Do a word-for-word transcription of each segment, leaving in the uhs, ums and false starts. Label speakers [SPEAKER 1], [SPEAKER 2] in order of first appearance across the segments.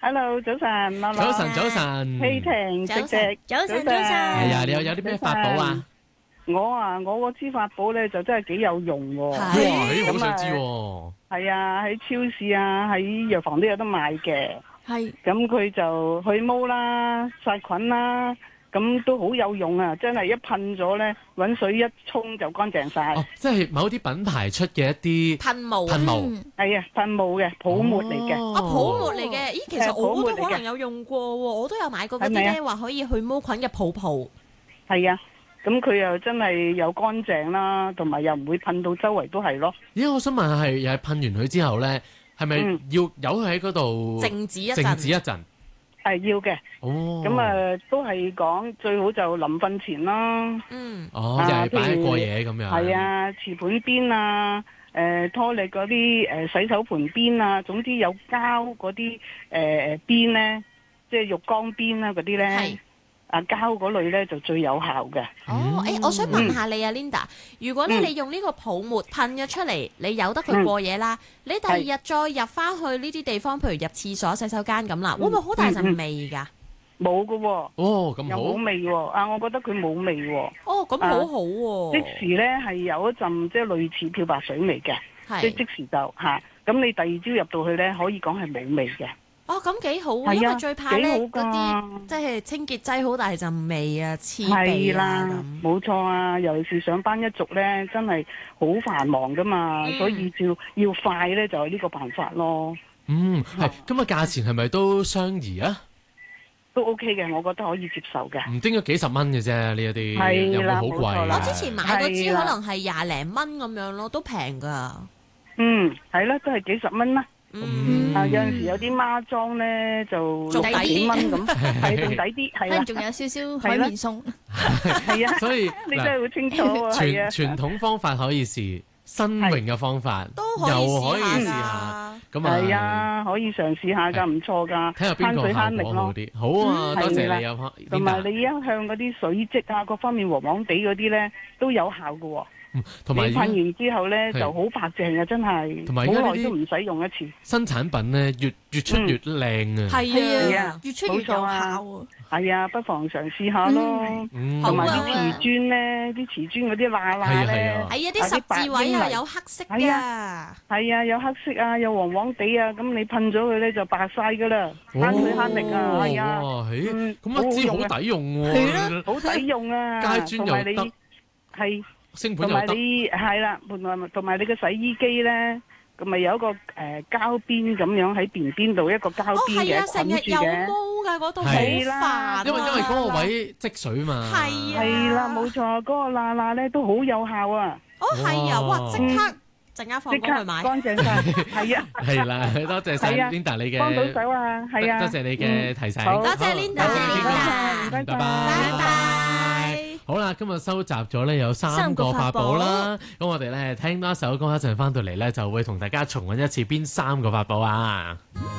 [SPEAKER 1] Hello，早晨，媽媽。
[SPEAKER 2] 早晨，早晨。
[SPEAKER 1] 希婷，
[SPEAKER 3] 早晨
[SPEAKER 1] 直直，
[SPEAKER 3] 早晨，早晨。
[SPEAKER 2] 係啊，你有有啲咩法寶啊？
[SPEAKER 1] 我啊，我嗰支法寶咧就真係幾有用喎。
[SPEAKER 2] 哇，
[SPEAKER 3] 係
[SPEAKER 2] 好想知喎。
[SPEAKER 1] 係啊，喺超市啊，喺藥房都有得賣嘅。
[SPEAKER 3] 係。
[SPEAKER 1] 咁佢就去毛啦、殺菌啦，咁都好有用啊！真係一噴咗咧，揾水一沖就乾淨晒。
[SPEAKER 2] 哦，即係某啲品牌出嘅一啲
[SPEAKER 3] 噴霧啊，
[SPEAKER 2] 噴霧。
[SPEAKER 1] 係啊，噴霧嘅泡沫嚟嘅。
[SPEAKER 3] 啊，泡沫嚟嘅，咦，其實
[SPEAKER 1] 係泡
[SPEAKER 3] 我都
[SPEAKER 1] 沫嚟嘅
[SPEAKER 3] 可能有用過喎，我都有買過嗰啲
[SPEAKER 1] 係咪
[SPEAKER 3] 咧，話可以去毛菌嘅泡泡。
[SPEAKER 1] 係啊，咁佢又真係又乾淨啦，同埋又唔會噴到周圍都係咯。
[SPEAKER 2] 咦，我想問下，係又係噴完佢之後咧，係咪
[SPEAKER 1] 嗯
[SPEAKER 2] 要由佢喺嗰度
[SPEAKER 3] 靜止一陣
[SPEAKER 2] 靜止一陣？
[SPEAKER 1] 係要嘅。
[SPEAKER 2] 哦。
[SPEAKER 1] 咁啊，都係講最好就臨瞓前啦。
[SPEAKER 3] 嗯。
[SPEAKER 2] 哦，
[SPEAKER 1] 啊
[SPEAKER 2] 就係擺
[SPEAKER 1] 譬如
[SPEAKER 2] 喺過夜咁樣。
[SPEAKER 1] 係啊，瓷盤邊啊，誒拖你嗰啲誒洗手盤邊啊，總之有膠嗰啲誒邊咧，即係浴缸邊啦嗰啲咧
[SPEAKER 3] 係。
[SPEAKER 1] 啊膠嗰類咧就最有效嘅。
[SPEAKER 3] 哦，誒，我想問下你啊，Linda，如果咧
[SPEAKER 1] 嗯
[SPEAKER 3] 你用呢個泡沫噴咗出嚟，你由得佢過夜啦，你第二日再入翻去呢啲地方，譬如入廁所、洗手間咁啦，會唔會好大陣味㗎？
[SPEAKER 1] 冇㗎喎。
[SPEAKER 2] 哦，咁
[SPEAKER 1] 又冇
[SPEAKER 2] 好。
[SPEAKER 1] 味喎。啊，我覺得佢冇味喎。
[SPEAKER 3] 哦，咁好好喎。
[SPEAKER 1] 即時咧係有一陣即係類似漂白水味嘅，即係
[SPEAKER 3] 係。
[SPEAKER 1] 即時就嚇。咁你第二朝入到去咧，可以講係冇味嘅。
[SPEAKER 3] 哦，咁幾好啊，
[SPEAKER 1] 係啊
[SPEAKER 3] 因為最怕咧
[SPEAKER 1] 幾好㗎
[SPEAKER 3] 嗰啲即係清潔劑好大陣味啊，刺鼻啊
[SPEAKER 1] 係啦，
[SPEAKER 3] 咁。
[SPEAKER 1] 冇錯啊！尤其是上班一族咧，真係好繁忙噶嘛，
[SPEAKER 3] 嗯
[SPEAKER 1] 所以要要快咧就係呢個辦法咯，
[SPEAKER 2] 嗯，係。咁啊，價錢係咪都相宜啊？
[SPEAKER 1] 都 OK 嘅，我覺得可以接受嘅。
[SPEAKER 2] 唔應該幾十蚊嘅啫，呢一啲
[SPEAKER 1] 係
[SPEAKER 2] 有冇好
[SPEAKER 1] 啦冇錯啦
[SPEAKER 2] 貴啊？
[SPEAKER 3] 我之前買嗰支
[SPEAKER 1] 係啦
[SPEAKER 3] 可能係廿零蚊咁樣咯，都平噶。
[SPEAKER 1] 嗯，係啦，都係幾十蚊啦。
[SPEAKER 3] 嗯，
[SPEAKER 1] 啊，有陣時有啲孖裝咧就
[SPEAKER 3] 仲抵
[SPEAKER 1] 六幾
[SPEAKER 3] 啲
[SPEAKER 1] 蚊咁，係仲抵啲，係啦
[SPEAKER 4] 可能，仲有少少海綿鬆，
[SPEAKER 1] 係啊，
[SPEAKER 2] 所以
[SPEAKER 1] 你真係好清楚啊，係啊，
[SPEAKER 2] 傳傳統方法可以試，新穎嘅方法
[SPEAKER 3] 都可以
[SPEAKER 2] 又可以試
[SPEAKER 3] 試
[SPEAKER 2] 下。
[SPEAKER 3] 下。
[SPEAKER 2] 咁
[SPEAKER 1] 係
[SPEAKER 2] 啊，
[SPEAKER 1] 啊，可以嘗試下㗎，唔錯㗎，
[SPEAKER 2] 睇下邊
[SPEAKER 1] 慳水
[SPEAKER 2] 個效
[SPEAKER 1] 慳力咯。
[SPEAKER 2] 果好啲。好啊，
[SPEAKER 1] 嗯
[SPEAKER 2] 多謝
[SPEAKER 1] 係啦
[SPEAKER 2] 你啊
[SPEAKER 1] 同埋
[SPEAKER 2] ，Linda。
[SPEAKER 1] 你一向嗰啲水漬啊，各方面黃黃地嗰啲咧都有效嘅喎。
[SPEAKER 2] 同埋
[SPEAKER 1] 你噴完之後咧
[SPEAKER 2] 係
[SPEAKER 1] 就好白淨啊，真係，
[SPEAKER 2] 同埋而家呢啲
[SPEAKER 1] 好耐都唔使用一次。
[SPEAKER 2] 新產品咧，越越出越靚啊！
[SPEAKER 3] 係啊
[SPEAKER 1] 係啊，
[SPEAKER 4] 越出越有效
[SPEAKER 1] 冇錯啊
[SPEAKER 4] 啊！
[SPEAKER 1] 係啊，不妨嘗試下咯。
[SPEAKER 2] 嗯，
[SPEAKER 1] 同埋
[SPEAKER 3] 好啊
[SPEAKER 1] 啲瓷磚咧，啲瓷磚嗰啲罅
[SPEAKER 2] 係啊
[SPEAKER 1] 罅咧，
[SPEAKER 2] 係啊
[SPEAKER 3] 係啊，啲十字位啊有黑色
[SPEAKER 1] 係
[SPEAKER 3] 噶。
[SPEAKER 1] 係啊，有黑色啊，有黃黃地啊，咁你噴咗佢咧就白晒噶啦，慳水慳力啊，係啊，
[SPEAKER 2] 哇，嘿
[SPEAKER 1] 嗯
[SPEAKER 2] 咁一支
[SPEAKER 1] 好好用啊
[SPEAKER 2] 好抵用
[SPEAKER 1] 係
[SPEAKER 2] 喎，
[SPEAKER 1] 好抵用啊，
[SPEAKER 2] 街磚
[SPEAKER 1] 同埋你
[SPEAKER 2] 又得，
[SPEAKER 1] 係。
[SPEAKER 2] 升盤又得，
[SPEAKER 1] 同埋你係啦，同埋同埋你嘅洗衣機咧，咁咪有一個誒膠邊咁樣喺邊邊度一個膠
[SPEAKER 3] 哦，
[SPEAKER 1] 邊
[SPEAKER 3] 係啊，
[SPEAKER 1] 嘅
[SPEAKER 3] 成日有
[SPEAKER 1] 捆住嘅，
[SPEAKER 3] 毛噶嗰度，好
[SPEAKER 2] 係
[SPEAKER 3] 煩啊。
[SPEAKER 2] 因為因為嗰個位積水嘛。
[SPEAKER 3] 係啊，
[SPEAKER 1] 係啦，冇錯，嗰個罅罅咧都好有效啊，
[SPEAKER 3] 哦，係啊，哇！即刻陣間放
[SPEAKER 1] 即刻
[SPEAKER 3] 工去買。
[SPEAKER 1] 乾淨晒，係啊，
[SPEAKER 2] 係啦，多謝晒
[SPEAKER 1] 係啊
[SPEAKER 2] Linda 你嘅，
[SPEAKER 1] 幫到手啊，係啊，
[SPEAKER 2] 多謝你嘅提醒。
[SPEAKER 1] 好
[SPEAKER 3] 多謝 Linda，
[SPEAKER 1] 好
[SPEAKER 3] 多謝
[SPEAKER 1] Linda，
[SPEAKER 3] Linda，
[SPEAKER 1] 拜
[SPEAKER 2] 拜拜
[SPEAKER 3] 拜拜。
[SPEAKER 2] 好啦，今日收集咗咧有三
[SPEAKER 4] 三個
[SPEAKER 2] 個法
[SPEAKER 4] 法寶
[SPEAKER 2] 寶啦，咁我哋咧聽多一首歌，一陣翻到嚟咧就會同大家重溫一次邊三個法寶啊！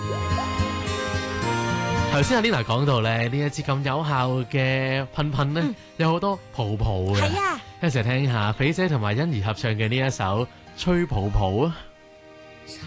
[SPEAKER 2] 頭先阿 Lina 講到咧，呢一支咁有效嘅噴噴咧，有好多泡泡嘅，
[SPEAKER 3] 係啊。
[SPEAKER 2] 一齊聽下肥姐同埋欣宜合唱嘅呢一首《吹泡泡》啊！